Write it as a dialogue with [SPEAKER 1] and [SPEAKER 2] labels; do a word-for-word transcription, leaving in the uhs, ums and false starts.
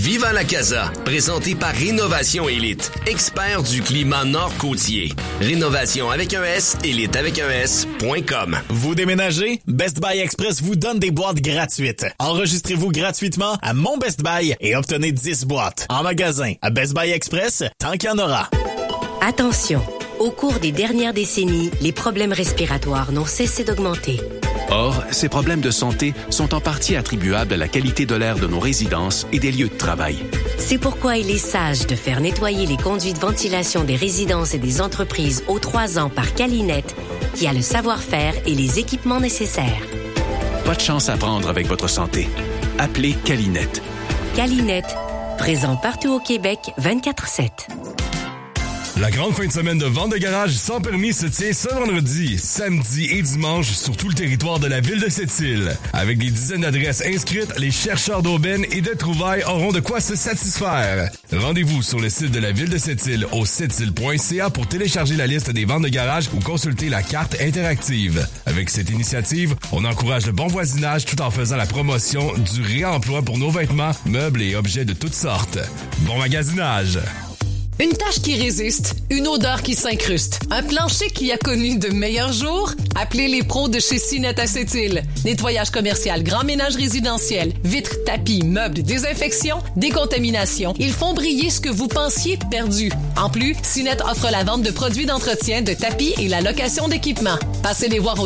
[SPEAKER 1] Viva la Casa, présenté par Rénovation Élite, expert du climat nord-côtier. Rénovation avec un S, élite avec un S, point com.
[SPEAKER 2] Vous déménagez? Best Buy Express vous donne des boîtes gratuites. Enregistrez-vous gratuitement à Mon Best Buy et obtenez dix boîtes. En magasin, à Best Buy Express, tant qu'il y en aura.
[SPEAKER 3] Attention! Au cours des dernières décennies, les problèmes respiratoires n'ont cessé d'augmenter.
[SPEAKER 4] Or, ces problèmes de santé sont en partie attribuables à la qualité de l'air de nos résidences et des lieux de travail.
[SPEAKER 3] C'est pourquoi il est sage de faire nettoyer les conduits de ventilation des résidences et des entreprises aux trois ans par Calinet, qui a le savoir-faire et les équipements nécessaires.
[SPEAKER 4] Pas de chance à prendre avec votre santé. Appelez Calinet.
[SPEAKER 3] Calinet, présent partout au Québec vingt-quatre sept.
[SPEAKER 5] La grande fin de semaine de vente de garage sans permis se tient ce vendredi, samedi et dimanche sur tout le territoire de la ville de Sept-Îles. Avec des dizaines d'adresses inscrites, les chercheurs d'aubaines et de trouvailles auront de quoi se satisfaire. Rendez-vous sur le site de la ville de Sept-Îles au sept îles point c a pour télécharger la liste des ventes de garage ou consulter la carte interactive. Avec cette initiative, on encourage le bon voisinage tout en faisant la promotion du réemploi pour nos vêtements, meubles et objets de toutes sortes. Bon magasinage!
[SPEAKER 6] Une tâche qui résiste, une odeur qui s'incruste, un plancher qui a connu de meilleurs jours? Appelez les pros de chez Cinet à Sept-Îles. Nettoyage commercial, grand ménage résidentiel, vitres, tapis, meubles, désinfection, décontamination. Ils font briller ce que vous pensiez perdu. En plus, Cinet offre la vente de produits d'entretien, de tapis et la location d'équipements. Passez les voir au